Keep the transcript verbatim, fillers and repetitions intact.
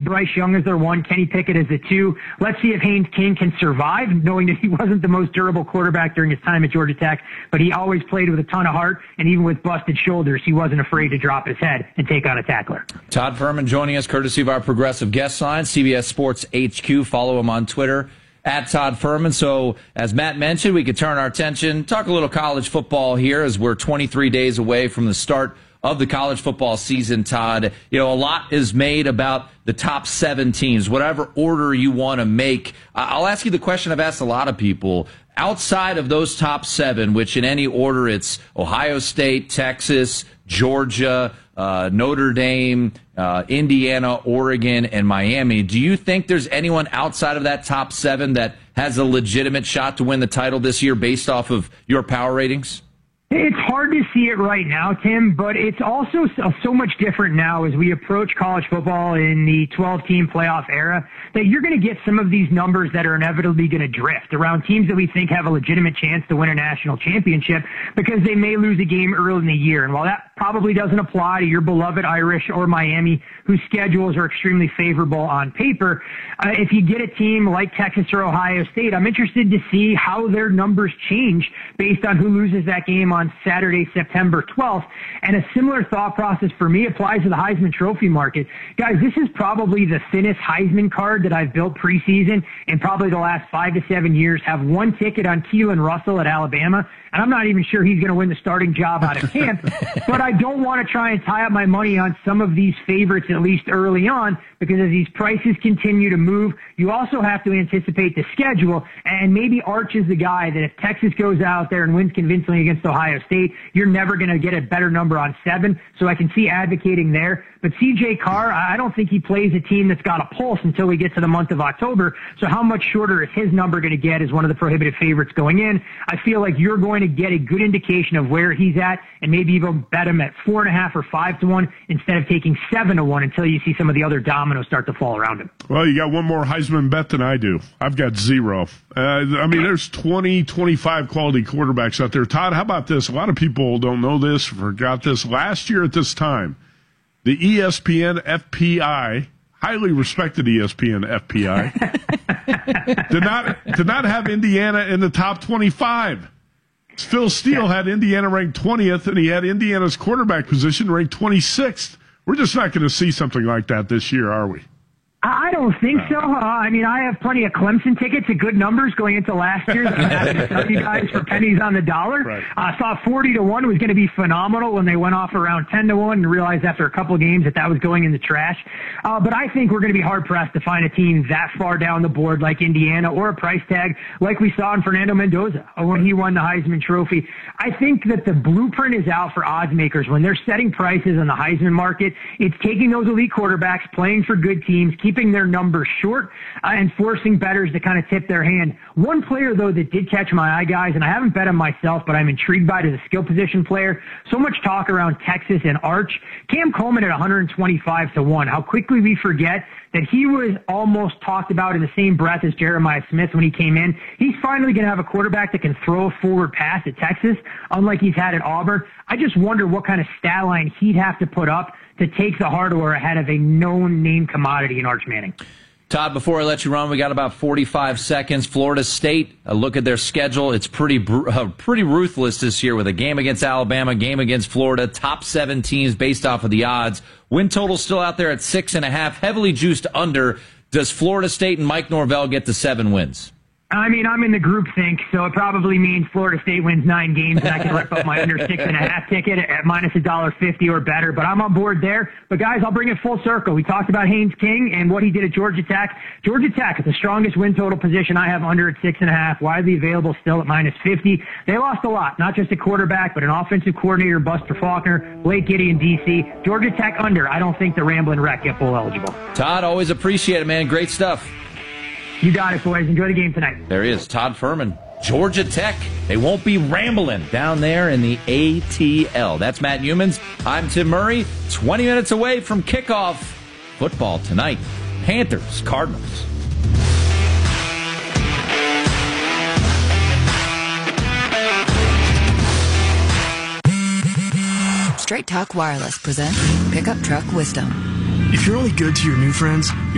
Bryce Young as their one, Kenny Pickett as the two. Let's see if Haynes King can survive, knowing that he wasn't the most durable quarterback during his time at Georgia Tech, but he always played with a ton of heart, and even with busted shoulders, he wasn't afraid to drop his head and take on a tackler. Todd Furman joining us, courtesy of our Progressive Guest Line, C B S Sports H Q. Follow him on Twitter, at Todd Furman. So, as Matt mentioned, we could turn our attention, talk a little college football here as we're twenty-three days away from the start of the college football season, Todd. You know, a lot is made about the top seven teams, whatever order you want to make. I'll ask you the question I've asked a lot of people. Outside of those top seven, which in any order it's Ohio State, Texas, Georgia, uh, Notre Dame, uh, Indiana, Oregon, and Miami, do you think there's anyone outside of that top seven that has a legitimate shot to win the title this year based off of your power ratings? It's hard to see it right now, Tim, but it's also so, so much different now as we approach college football in the twelve-team playoff era that you're going to get some of these numbers that are inevitably going to drift around teams that we think have a legitimate chance to win a national championship because they may lose a game early in the year. And while that probably doesn't apply to your beloved Irish or Miami, whose schedules are extremely favorable on paper, uh, if you get a team like Texas or Ohio State, I'm interested to see how their numbers change based on who loses that game on Saturday, September twelfth. And a similar thought process for me applies to the Heisman Trophy market. Guys, this is probably the thinnest Heisman card that I've built preseason in probably the last five to seven years. Have one ticket on Keelan Russell at Alabama, and I'm not even sure he's going to win the starting job out of camp, but I don't want to try and tie up my money on some of these favorites, at least early on, because as these prices continue to move, you also have to anticipate the schedule, and maybe Arch is the guy that if Texas goes out there and wins convincingly against Ohio State, you're never going to get a better number on seven, so I can see advocating there. But C J Carr, I don't think he plays a team that's got a pulse until we get to the month of October, so how much shorter is his number going to get as one of the prohibitive favorites going in? I feel like you're going to get a good indication of where he's at and maybe even bet him at four and a half or five to one instead of taking seven to one until you see some of the other dominoes start to fall around him. Well, you got one more Heisman bet than I do. I've got zero. Uh, I mean, there's twenty, twenty-five quality quarterbacks out there. Todd, how about this? A lot of people don't know this, forgot this. Last year at this time, the E S P N F P I, highly respected E S P N F P I, did not did not have Indiana in the top twenty-five. Phil Steele had Indiana ranked twentieth, and he had Indiana's quarterback position ranked twenty-sixth. We're just not going to see something like that this year, are we? I don't think so. Uh, I mean, I have plenty of Clemson tickets at good numbers going into last year that I'm happy to sell you guys for pennies on the dollar. Right. I uh, thought forty to one was going to be phenomenal when they went off around ten to one and realized after a couple of games that that was going in the trash. Uh, but I think we're going to be hard-pressed to find a team that far down the board like Indiana or a price tag like we saw in Fernando Mendoza when he won the Heisman Trophy. I think that the blueprint is out for odds makers when they're setting prices on the Heisman market. It's taking those elite quarterbacks, playing for good teams, keeping their numbers short, uh, and forcing bettors to kind of tip their hand. One player, though, that did catch my eye, guys, and I haven't bet him myself, but I'm intrigued by it as a skill position player. So much talk around Texas and Arch. Cam Coleman at one twenty-five to one. How quickly we forget that he was almost talked about in the same breath as Jeremiah Smith when he came in. He's finally going to have a quarterback that can throw a forward pass at Texas, unlike he's had at Auburn. I just wonder what kind of stat line he'd have to put up to take the hardware ahead of a known name commodity in Arch Manning. Todd, before I let you run, we got about forty-five seconds. Florida State, a look at their schedule. It's pretty uh, pretty ruthless this year with a game against Alabama, game against Florida, top seven teams based off of the odds. Win total still out there at six and a half, heavily juiced under. Does Florida State and Mike Norvell get to seven wins? I mean, I'm in the group think, so it probably means Florida State wins nine games, and I can rip up my under six and a half ticket at minus a dollar fifty or better. But I'm on board there. But guys, I'll bring it full circle. We talked about Haynes King and what he did at Georgia Tech. Georgia Tech is the strongest win total position I have under at six and a half, widely available still at minus fifty. They lost a lot, not just a quarterback, but an offensive coordinator, Buster Faulkner, Blake Giddy, and D C. Georgia Tech under. I don't think the Ramblin' Wreck get full eligible. Todd, always appreciate it, man. Great stuff. You got it, boys. Enjoy the game tonight. There he is, Todd Furman. Georgia Tech. They won't be rambling down there in the A T L. That's Matt Humans. I'm Tim Murray. twenty minutes away from kickoff. Football tonight. Panthers, Cardinals. Straight Talk Wireless presents Pickup Truck Wisdom. If you're only good to your new friends,